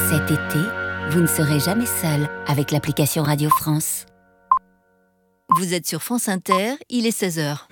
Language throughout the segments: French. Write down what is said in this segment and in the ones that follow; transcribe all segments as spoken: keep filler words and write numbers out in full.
Cet été, vous ne serez jamais seul avec l'application Radio France. Vous êtes sur France Inter, il est seize heures.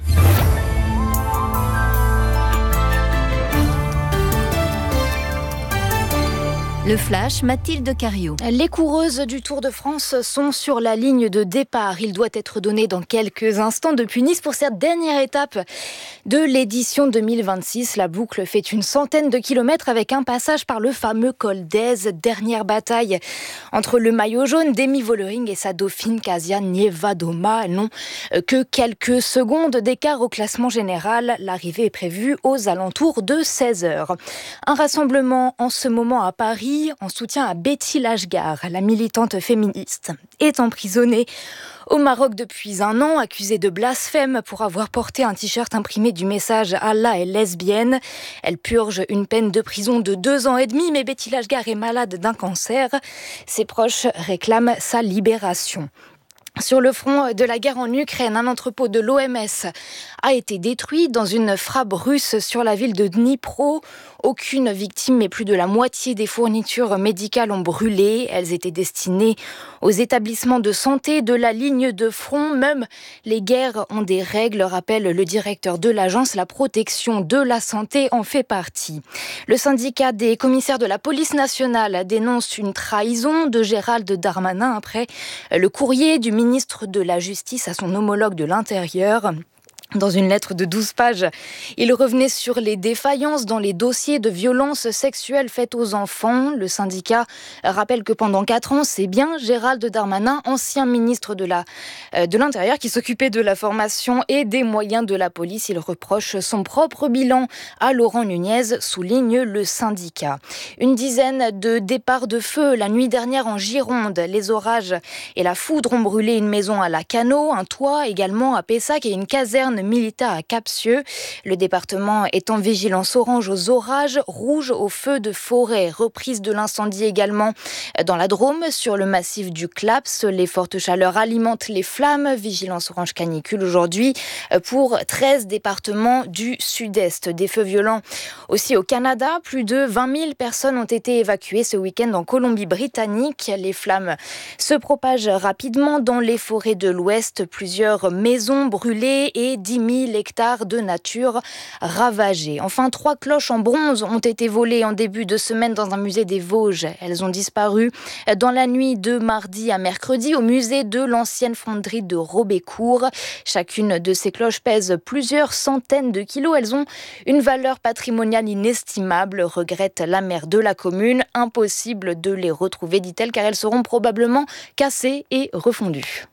Le Flash, Mathilde Cariou. Les coureuses du Tour de France sont sur la ligne de départ. Il doit être donné dans quelques instants depuis Nice pour cette dernière étape de l'édition deux mille vingt-six. La boucle fait une centaine de kilomètres avec un passage par le fameux col d'Èze. Dernière bataille entre le maillot jaune d'Emi Vollering et sa dauphine Kasia Niewiadoma. Elles n'ont que quelques secondes d'écart au classement général. L'arrivée est prévue aux alentours de seize heures. Un rassemblement en ce moment à Paris en soutien à Betty Lashgar, la militante féministe, est emprisonnée au Maroc depuis un an, accusée de blasphème pour avoir porté un t-shirt imprimé du message « Allah est lesbienne ». Elle purge une peine de prison de deux ans et demi, mais Betty Lashgar est malade d'un cancer. Ses proches réclament sa libération. Sur le front de la guerre en Ukraine, un entrepôt de l'O M S a été détruit dans une frappe russe sur la ville de Dnipro. Aucune victime, mais plus de la moitié des fournitures médicales ont brûlé. Elles étaient destinées aux établissements de santé de la ligne de front. Même les guerres ont des règles, rappelle le directeur de l'agence. La protection de la santé en fait partie. Le syndicat des commissaires de la police nationale dénonce une trahison de Gérald Darmanin après le courrier du ministre de la Justice à son homologue de l'Intérieur. Dans une lettre de douze pages, il revenait sur les défaillances dans les dossiers de violences sexuelles faites aux enfants. Le syndicat rappelle que pendant quatre ans, c'est bien Gérald Darmanin, ancien ministre de, la, euh, de l'Intérieur, qui s'occupait de la formation et des moyens de la police. Il reproche son propre bilan à Laurent Nunez, souligne le syndicat. Une dizaine de départs de feu la nuit dernière en Gironde. Les orages et la foudre ont brûlé une maison à La Cano, un toit également à Pessac et une caserne militaire à Capsieux. Le département est en vigilance orange aux orages, rouge aux feux de forêt. Reprise de l'incendie également dans la Drôme, sur le massif du Claps. Les fortes chaleurs alimentent les flammes. Vigilance orange canicule aujourd'hui pour treize départements du sud-est. Des feux violents aussi au Canada. Plus de vingt mille personnes ont été évacuées ce week-end en Colombie-Britannique. Les flammes se propagent rapidement dans les forêts de l'Ouest. Plusieurs maisons brûlées et dix mille hectares de nature ravagés. Enfin, trois cloches en bronze ont été volées en début de semaine dans un musée des Vosges. Elles ont disparu dans la nuit de mardi à mercredi au musée de l'ancienne fonderie de Robécourt. Chacune de ces cloches pèse plusieurs centaines de kilos. Elles ont une valeur patrimoniale inestimable, regrette la maire de la commune. Impossible de les retrouver, dit-elle, car elles seront probablement cassées et refondues.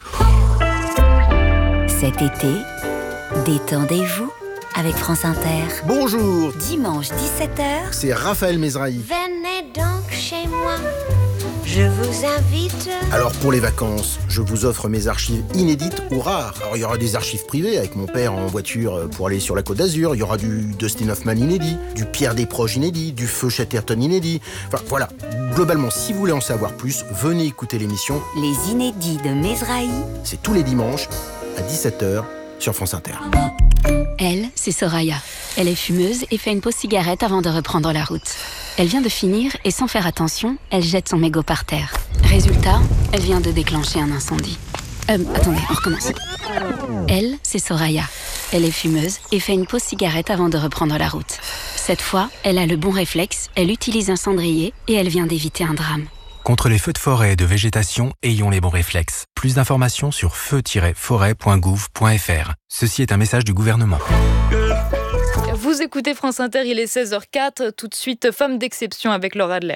Cet été, détendez-vous avec France Inter. Bonjour. Dimanche dix-sept heures. C'est Raphaël Mesrahi. Venez donc chez moi, je vous invite. Alors pour les vacances, je vous offre mes archives inédites ou rares. Alors il y aura des archives privées avec mon père en voiture pour aller sur la Côte d'Azur. Il y aura du Dustin Hoffman inédit, du Pierre Desproges inédit, du Feu Chatterton inédit. Enfin voilà, globalement, si vous voulez en savoir plus, venez écouter l'émission Les inédits de Mesrahi. C'est tous les dimanches à dix-sept heures sur France Inter. Elle, c'est Soraya. Elle est fumeuse et fait une pause cigarette avant de reprendre la route. Elle vient de finir et sans faire attention, elle jette son mégot par terre. Résultat, elle vient de déclencher un incendie. Euh, attendez, on recommence. Elle, c'est Soraya. Elle est fumeuse et fait une pause cigarette avant de reprendre la route. Cette fois, elle a le bon réflexe, elle utilise un cendrier et elle vient d'éviter un drame. Contre les feux de forêt et de végétation, ayons les bons réflexes. Plus d'informations sur feu tiret forêt point gouv point f r. Ceci est un message du gouvernement. Vous écoutez France Inter, il est seize heures quatre. Tout de suite, Femme d'exception avec Laura Adler.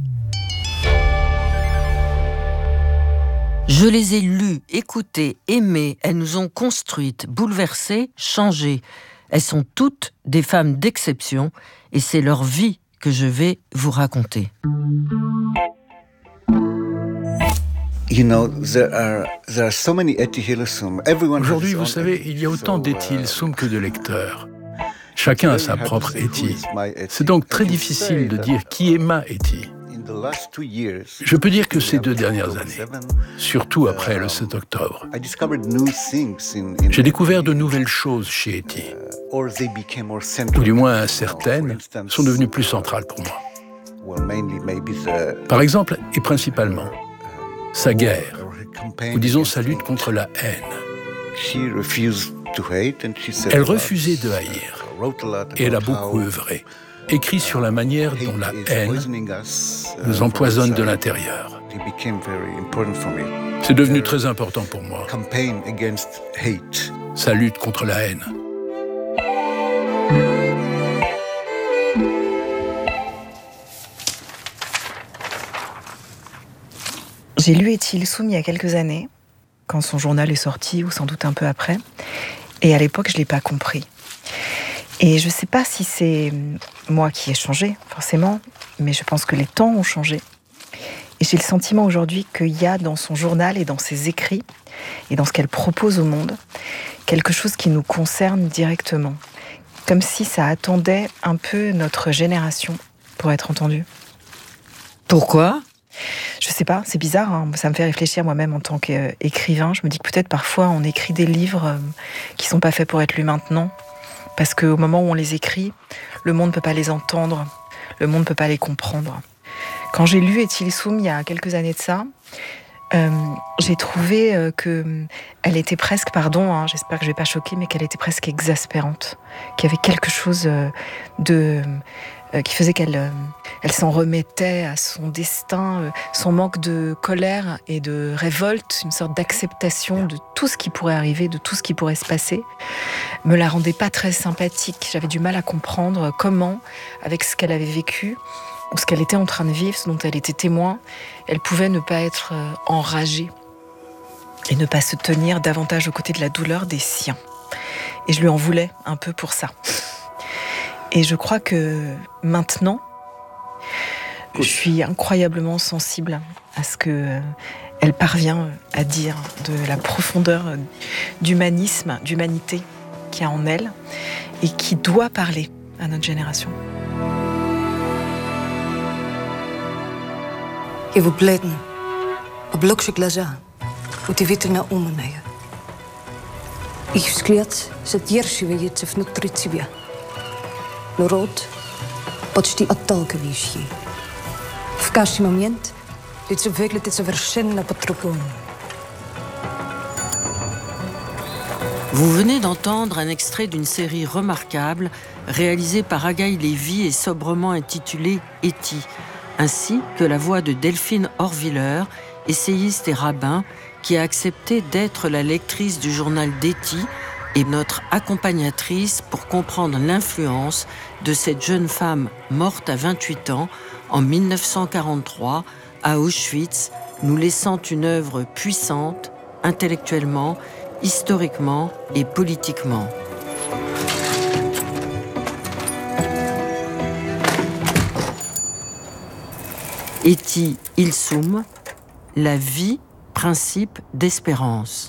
Je les ai lues, écoutées, aimées. Elles nous ont construites, bouleversées, changées. Elles sont toutes des femmes d'exception et c'est leur vie que je vais vous raconter. You know, there are, there are so many Etty Hillesum. Everyone Aujourd'hui, vous savez, il y a autant d'Etty Hillesum que de lecteurs. Chacun a sa propre Etty. C'est donc très difficile de dire qui est ma Etty. Je peux dire que ces deux dernières années, surtout après le sept octobre, j'ai découvert de nouvelles choses chez Etty. Ou du moins certaines sont devenues plus centrales pour moi. Par exemple, et principalement, sa guerre, ou disons sa lutte contre la haine. Elle refusait de haïr, et elle a beaucoup œuvré, écrit sur la manière dont la haine nous empoisonne de l'intérieur. C'est devenu très important pour moi. Sa lutte contre la haine. J'ai lu Etty Hillesum il y a quelques années, quand son journal est sorti, ou sans doute un peu après. Et à l'époque, je ne l'ai pas compris. Et je ne sais pas si c'est moi qui ai changé, forcément, mais je pense que les temps ont changé. Et j'ai le sentiment aujourd'hui qu'il y a dans son journal et dans ses écrits, et dans ce qu'elle propose au monde, quelque chose qui nous concerne directement. Comme si ça attendait un peu notre génération pour être entendu. Pourquoi ? Je sais pas, c'est bizarre, hein. Ça me fait réfléchir moi-même en tant qu'écrivain. Je me dis que peut-être parfois on écrit des livres qui sont pas faits pour être lus maintenant, parce qu'au moment où on les écrit, le monde ne peut pas les entendre, le monde ne peut pas les comprendre. Quand j'ai lu Etty Hillesum il y a quelques années de ça, euh, j'ai trouvé euh, qu'elle était presque, pardon, hein, j'espère que je vais pas choquer, mais qu'elle était presque exaspérante, qu'il y avait quelque chose euh, de... Euh, qui faisait qu'elle euh, elle s'en remettait à son destin, euh, son manque de colère et de révolte, une sorte d'acceptation de tout ce qui pourrait arriver, de tout ce qui pourrait se passer, me la rendait pas très sympathique. J'avais du mal à comprendre comment, avec ce qu'elle avait vécu, ou ce qu'elle était en train de vivre, ce dont elle était témoin, elle pouvait ne pas être euh, enragée et ne pas se tenir davantage aux côtés de la douleur des siens. Et je lui en voulais un peu pour ça. Et je crois que maintenant, je suis incroyablement sensible à ce qu'elle parvient à dire, de la profondeur d'humanisme, d'humanité qu'il y a en elle et qui doit parler à notre génération. Je wil blijven op blokje glaza, u ty witte na umenaja. Ich vzgled se tjeršivejece внутри тебя. Народ почти отталкивающий. В каждый момент лицо выглядит совершенно по-другому. Vous venez d'entendre un extrait d'une série remarquable réalisée par Agaï Lévy et sobrement intitulée Etty, ainsi que la voix de Delphine Horviller, essayiste et rabbin, qui a accepté d'être la lectrice du journal d'Etty et notre accompagnatrice pour comprendre l'influence de cette jeune femme morte à vingt-huit ans en mille neuf cent quarante-trois à Auschwitz, nous laissant une œuvre puissante, intellectuellement, historiquement et politiquement. Etty Hillesum, la vie, principe d'espérance.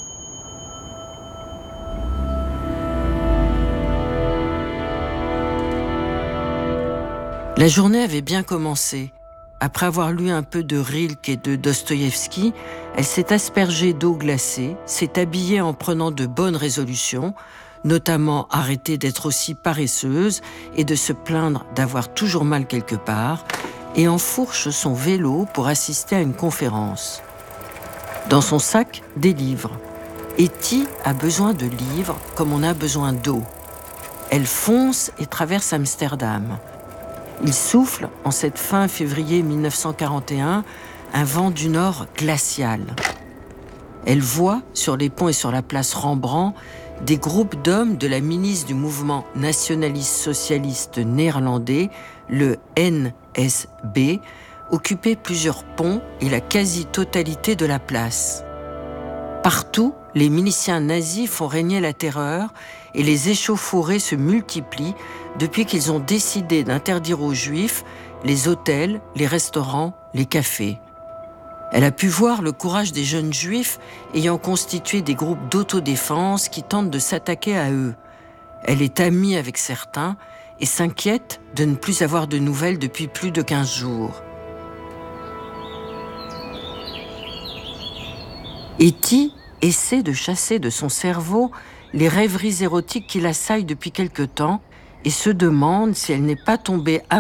La journée avait bien commencé. Après avoir lu un peu de Rilke et de Dostoïevski, elle s'est aspergée d'eau glacée, s'est habillée en prenant de bonnes résolutions, notamment arrêter d'être aussi paresseuse et de se plaindre d'avoir toujours mal quelque part, et enfourche son vélo pour assister à une conférence. Dans son sac, des livres. Etty a besoin de livres comme on a besoin d'eau. Elle fonce et traverse Amsterdam. Il souffle, en cette fin février mille neuf cent quarante et un, un vent du nord glacial. Elle voit, sur les ponts et sur la place Rembrandt, des groupes d'hommes de la milice du mouvement nationaliste-socialiste néerlandais, le N S B, occuper plusieurs ponts et la quasi-totalité de la place. Partout, les miliciens nazis font régner la terreur et les échauffourées se multiplient depuis qu'ils ont décidé d'interdire aux Juifs les hôtels, les restaurants, les cafés. Elle a pu voir le courage des jeunes Juifs ayant constitué des groupes d'autodéfense qui tentent de s'attaquer à eux. Elle est amie avec certains et s'inquiète de ne plus avoir de nouvelles depuis plus de quinze jours. Etty essaie de chasser de son cerveau les rêveries érotiques qui l'assaillent depuis quelque temps et se demande si elle n'est pas tombée amoureuse